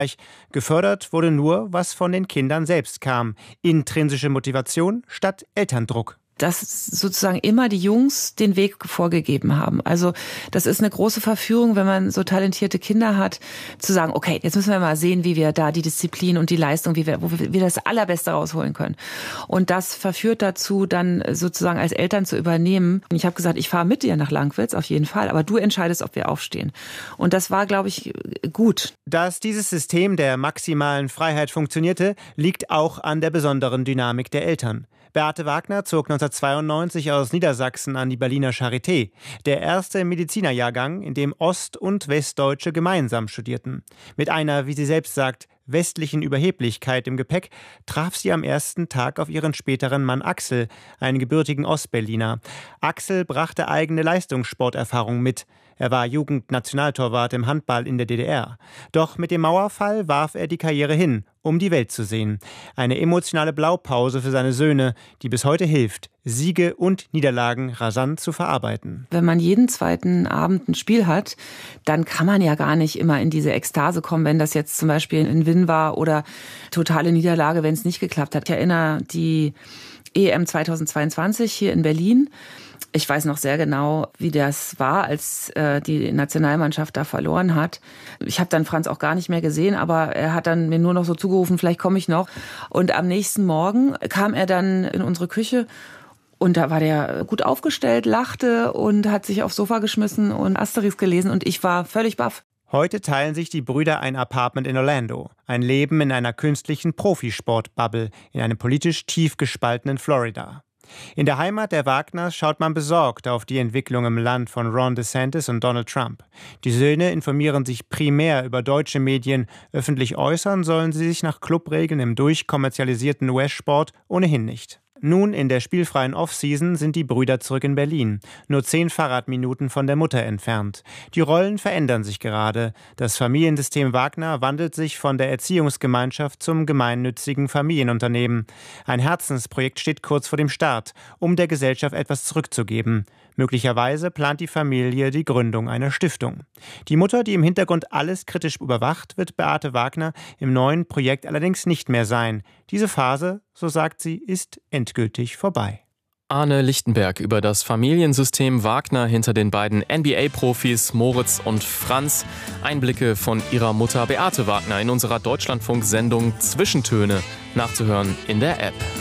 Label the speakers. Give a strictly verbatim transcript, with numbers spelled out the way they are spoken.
Speaker 1: Gefördert wurde nur, was von den Kindern selbst kam. Intrinsische Motivation statt Elterndruck.
Speaker 2: Dass sozusagen immer die Jungs den Weg vorgegeben haben. Also das ist eine große Verführung, wenn man so talentierte Kinder hat, zu sagen, okay, jetzt müssen wir mal sehen, wie wir da die Disziplin und die Leistung, wie wir, wo wir das Allerbeste rausholen können. Und das verführt dazu, dann sozusagen als Eltern zu übernehmen. Und ich habe gesagt, ich fahre mit dir nach Langwitz, auf jeden Fall, aber du entscheidest, ob wir aufstehen. Und das war, glaube ich, gut.
Speaker 1: Dass dieses System der maximalen Freiheit funktionierte, liegt auch an der besonderen Dynamik der Eltern. Beate Wagner zog neunzehnhundertzweiundneunzig aus Niedersachsen an die Berliner Charité, der erste Medizinerjahrgang, in dem Ost- und Westdeutsche gemeinsam studierten. Mit einer, wie sie selbst sagt, westlichen Überheblichkeit im Gepäck traf sie am ersten Tag auf ihren späteren Mann Axel, einen gebürtigen Ostberliner. Axel brachte eigene Leistungssporterfahrung mit. Er war Jugendnationaltorwart im Handball in der D D R. Doch mit dem Mauerfall warf er die Karriere hin, um die Welt zu sehen. Eine emotionale Blaupause für seine Söhne, die bis heute hilft, Siege und Niederlagen rasant zu verarbeiten.
Speaker 2: Wenn man jeden zweiten Abend ein Spiel hat, dann kann man ja gar nicht immer in diese Ekstase kommen, wenn das jetzt zum Beispiel ein Win war oder totale Niederlage, wenn es nicht geklappt hat. Ich erinnere die E M zweitausendzweiundzwanzig hier in Berlin. Ich weiß noch sehr genau, wie das war, als äh, die Nationalmannschaft da verloren hat. Ich habe dann Franz auch gar nicht mehr gesehen, aber er hat dann mir nur noch so zugerufen, vielleicht komme ich noch. Und am nächsten Morgen kam er dann in unsere Küche und da war der gut aufgestellt, lachte und hat sich aufs Sofa geschmissen und Asterix gelesen und ich war völlig baff.
Speaker 1: Heute teilen sich die Brüder ein Apartment in Orlando. Ein Leben in einer künstlichen Profisport-Bubble in einem politisch tief gespaltenen Florida. In der Heimat der Wagners schaut man besorgt auf die Entwicklung im Land von Ron DeSantis und Donald Trump. Die Söhne informieren sich primär über deutsche Medien. Öffentlich äußern sollen sie sich nach Clubregeln im durchkommerzialisierten U S-Sport ohnehin nicht. Nun in der spielfreien Offseason sind die Brüder zurück in Berlin, nur zehn Fahrradminuten von der Mutter entfernt. Die Rollen verändern sich gerade. Das Familiensystem Wagner wandelt sich von der Erziehungsgemeinschaft zum gemeinnützigen Familienunternehmen. Ein Herzensprojekt steht kurz vor dem Start, um der Gesellschaft etwas zurückzugeben. Möglicherweise plant die Familie die Gründung einer Stiftung. Die Mutter, die im Hintergrund alles kritisch überwacht, wird Beate Wagner im neuen Projekt allerdings nicht mehr sein. Diese Phase, so sagt sie, ist endgültig vorbei.
Speaker 3: Arne Lichtenberg über das Familiensystem Wagner hinter den beiden N B A-Profis Moritz und Franz. Einblicke von ihrer Mutter Beate Wagner in unserer Deutschlandfunk-Sendung Zwischentöne, nachzuhören in der App.